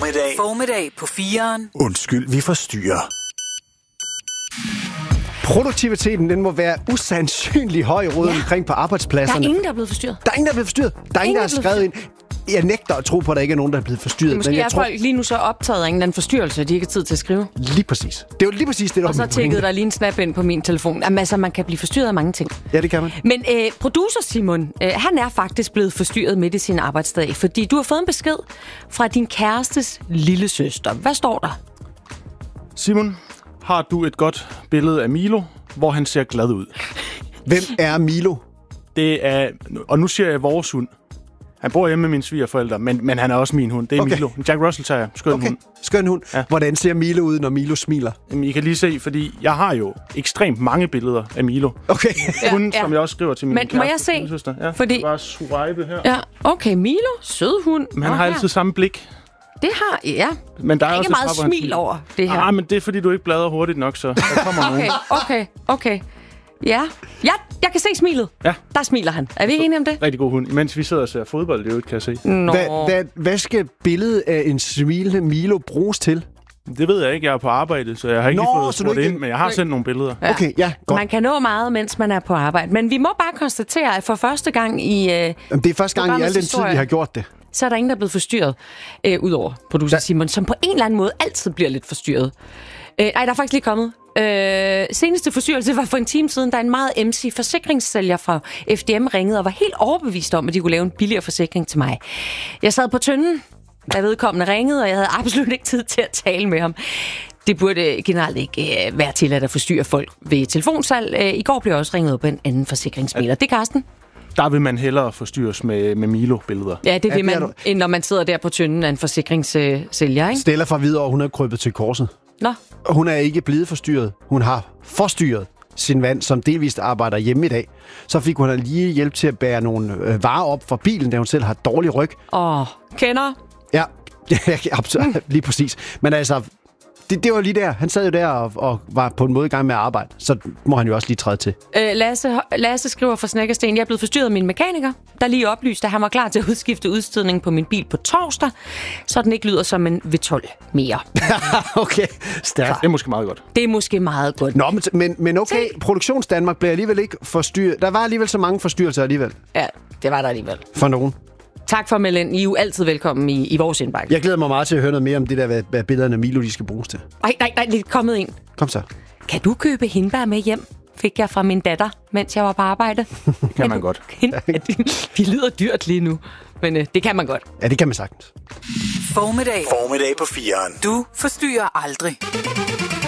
Formiddag på 4'eren. Undskyld, vi forstyrrer. Produktiviteten, den må være usandsynlig høj rundt omkring på arbejdspladserne. Der er ingen, der er blevet forstyrret. Der er ingen, der har skrevet ind. Jeg nægter at tro på, at der ikke er nogen, der er blevet forstyrret. Måske er folk lige nu så optaget af en eller anden forstyrrelse, at de ikke har tid til at skrive. Lige præcis. Det er jo lige præcis det, der og så tækkede der lige en snap ind på min telefon. Jamen, altså, man kan blive forstyrret af mange ting. Ja, det kan man. Men producer Simon, han er faktisk blevet forstyrret midt i sin arbejdsdag, fordi du har fået en besked fra din kærestes lillesøster. Hvad står der? Simon, har du et godt billede af Milo, hvor han ser glad ud? Hvem er Milo? Det er, og nu siger jeg vores hund. Han bor hjemme med mine svigerforældre, men han er også min hund. Det er Milo. Jack Russell tager skøn hund. Skøn hund. Ja. Hvordan ser Milo ud, når Milo smiler? Jamen, I kan lige se, fordi jeg har jo ekstremt mange billeder af Milo. Okay. Hunden, som jeg også skriver til min kæreste. Men må jeg se? Søster. Ja, fordi... bare swipe her. Ja, okay, Milo, sød hund. Men han har altid samme blik. Det har, ja. Men der er ikke også meget smil over det her. Men det er, fordi du ikke bladrer hurtigt nok, så der kommer nogen. Okay. Ja, jeg kan se smilet. Ja. Der smiler han. Er vi ikke enige om det? Rigtig god hund. Imens vi sidder og ser fodbold, det kan jeg se. Hvad skal billedet af en smilende Milo bruges til? Det ved jeg ikke. Jeg er på arbejde, så jeg har ikke lige fået spurgt ind, men jeg har sendt nogle billeder. Ja. Okay, ja, godt. Man kan nå meget, mens man er på arbejde. Men vi må bare konstatere, at for første gang i det er første gang i al den tid, vi har gjort det. Så er der ingen, der er blevet forstyrret, udover producer Simon, som på en eller anden måde altid bliver lidt forstyrret. Der er faktisk lige kommet. Seneste forstyrrelse var for en time siden, da en meget MC forsikringssælger fra FDM ringede og var helt overbevist om, at de kunne lave en billigere forsikring til mig. Jeg sad på tynden, da vedkommende ringede, og jeg havde absolut ikke tid til at tale med ham. Det burde generelt ikke være tilladt at forstyrre folk ved telefonsalg. I går blev jeg også ringet op på en anden forsikringsmægler. Det er Carsten. Der vil man hellere forstyrres med Milo-billeder. Ja, det vil man, end når man sidder der på tynden af en forsikringssælger, ikke? Stella fra Hvidovre, hun er krybet til korset. Nå. Hun er ikke blevet forstyrret. Hun har forstyrret sin mand, som delvist arbejder hjemme i dag. Så fik hun lige hjælp til at bære nogle varer op fra bilen, da hun selv har dårlig ryg. Kender? Ja, absolut, lige præcis. Men altså, det var lige der. Han sad jo der og var på en måde i gang med at arbejde. Så må han jo også lige træde til. Lasse skriver fra Snækkersten: Jeg er blevet forstyrret af min mekaniker, der lige oplyste, at han var klar til at udskifte udstødningen på min bil på torsdag, så den ikke lyder som en V12 mere. Okay, stærkt. Det er måske meget godt. Det er måske meget godt. Nå, men okay, Produktionsdanmark bliver alligevel ikke forstyrret. Der var alligevel så mange forstyrrelser alligevel. Ja, det var der alligevel. For nogen. Tak for at melde ind. I er jo altid velkommen i vores indbakke. Jeg glæder mig meget til at høre noget mere om det der, hvad billederne af Milo de skal bruges til. Nej, det er kommet ind. Kom så. Kan du købe hindbær med hjem? Fik jeg fra min datter, mens jeg var på arbejde. Det kan man godt. De lyder dyrt lige nu, men det kan man godt. Ja, det kan man sagtens. Formiddag på 4'eren. Du forstyrrer aldrig.